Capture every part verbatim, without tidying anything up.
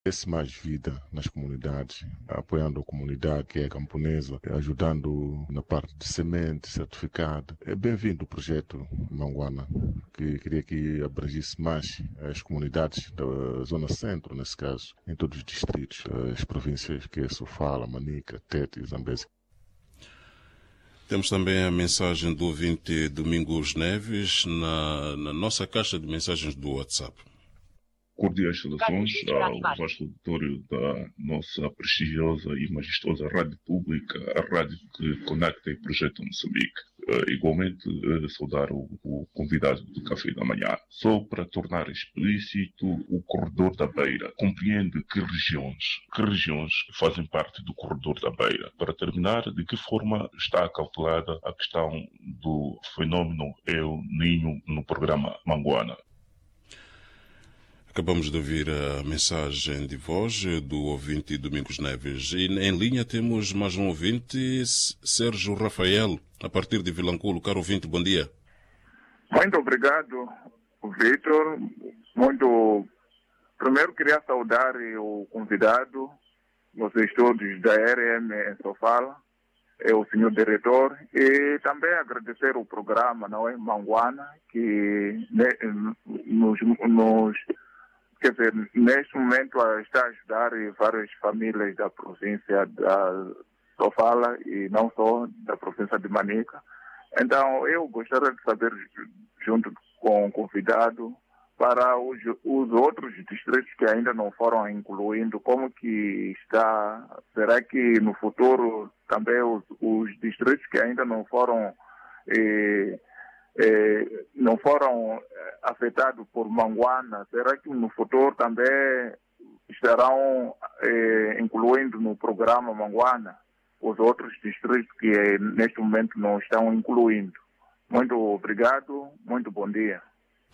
desse mais vida nas comunidades, apoiando a comunidade que é camponesa, ajudando na parte de semente, certificado. É bem-vindo o projeto Manguana, que queria que abrangisse mais as comunidades da Zona Centro, nesse caso, em todos os distritos, as províncias que é Sofala, Manica, Tete e Zambésia. Temos também a mensagem do ouvinte Domingos Neves na, na nossa caixa de mensagens do WhatsApp. Cordiais saudações ao vasto auditório da nossa prestigiosa e majestosa rádio pública, a rádio que conecta e projeta Moçambique. Uh, igualmente, uh, saudar o, o convidado do Café da Manhã. Só para tornar explícito, o Corredor da Beira compreende que regiões, que regiões fazem parte do Corredor da Beira. Para terminar, de que forma está calculada a questão do fenômeno El Niño no programa Manguana? Acabamos de ouvir a mensagem de voz do ouvinte Domingos Neves. E em linha temos mais um ouvinte, Sérgio Rafael, a partir de Vilanculo. Caro ouvinte, bom dia. Muito obrigado, Vitor. Muito... Primeiro queria saudar o convidado, nos estudos da R M em Sofala, é o senhor diretor, e também agradecer o programa, não é, Manguana, que nos... nos Quer dizer, neste momento está a ajudar várias famílias da província da Sofala e não só da província de Manica. Então, eu gostaria de saber, junto com o convidado, para os, os outros distritos que ainda não foram incluindo, como que está? Será que no futuro também os, os distritos que ainda não foram... Eh, Eh, não foram eh, afetados por Manguana, será que no futuro também estarão eh, incluindo no programa Manguana os outros distritos que eh, neste momento não estão incluindo? Muito obrigado, muito bom dia.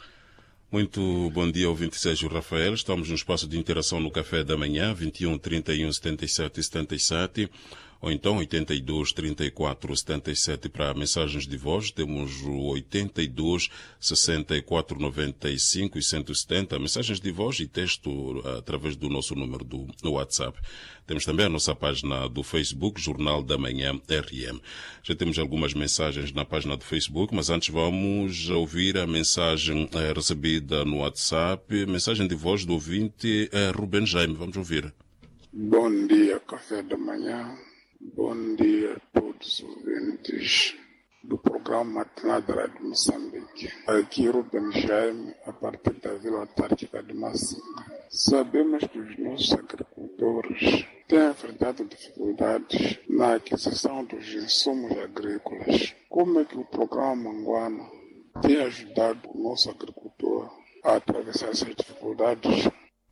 Muito bom dia, ouvinte Sérgio Rafael. Estamos no espaço de interação no Café da Manhã, vinte e um, trinta e um, setenta e sete, setenta e sete, ou então oitenta e dois, trinta e quatro, setenta e sete para mensagens de voz. Temos o oitenta e dois, sessenta e quatro, noventa e cinco e cento e setenta, mensagens de voz e texto através do nosso número do no WhatsApp. Temos também a nossa página do Facebook, Jornal da Manhã R M. Já temos algumas mensagens na página do Facebook, mas antes vamos ouvir a mensagem eh, recebida no WhatsApp, mensagem de voz do ouvinte eh, Ruben Jaime. Vamos ouvir. Bom dia, Café da Manhã. Bom dia a todos os ouvintes do programa Matinal da Rádio Moçambique. Aqui Ruben Jaime, a partir da Vila Autárquica de Massinga. Sabemos que os nossos agricultores têm enfrentado dificuldades na aquisição dos insumos agrícolas. Como é que o programa Manguana tem ajudado o nosso agricultor a atravessar essas dificuldades?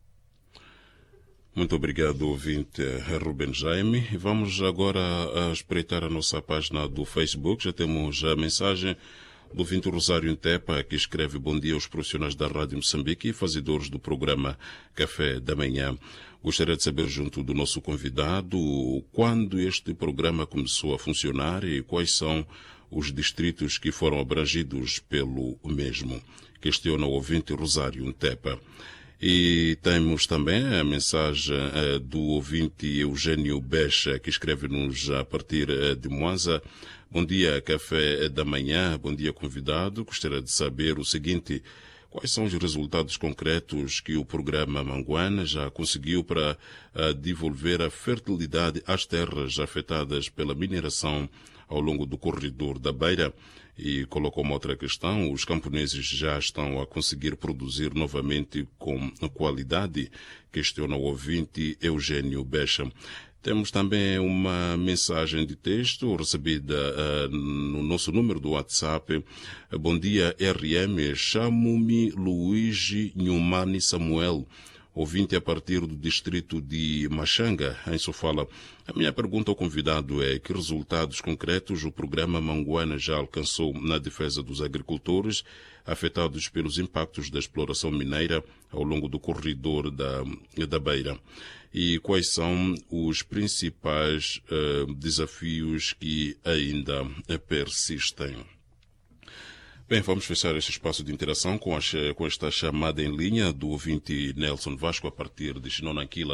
Muito obrigado, ouvinte Ruben Jaime. Vamos agora a espreitar a nossa página do Facebook. Já temos a mensagem do ouvinte Rosário Intepa, que escreve: bom dia aos profissionais da Rádio Moçambique e fazedores do programa Café da Manhã. Gostaria de saber, junto do nosso convidado, quando este programa começou a funcionar e quais são os distritos que foram abrangidos pelo mesmo. Questiona o ouvinte Rosário Intepa. E temos também a mensagem uh, do ouvinte Eugênio Becha, que escreve-nos a partir uh, de Moanza. Bom dia, Café da Manhã. Bom dia, convidado. Gostaria de saber o seguinte: quais são os resultados concretos que o programa Manguana já conseguiu para uh, devolver a fertilidade às terras afetadas pela mineração ao longo do corredor da Beira? E colocou uma outra questão: os camponeses já estão a conseguir produzir novamente com qualidade? Questiona o ouvinte Eugênio Becha. Temos também uma mensagem de texto recebida uh, no nosso número do WhatsApp. Bom dia, R M. Chamo-me Luigi Nhumani Samuel, ouvinte a partir do distrito de Machanga, em Sofala. A minha pergunta ao convidado é: que resultados concretos o programa Manguana já alcançou na defesa dos agricultores afetados pelos impactos da exploração mineira ao longo do corredor da, da Beira? E quais são os principais uh, desafios que ainda persistem? Bem, vamos fechar este espaço de interação com, a, com esta chamada em linha do ouvinte Nelson Vasco a partir de Xinonanquila,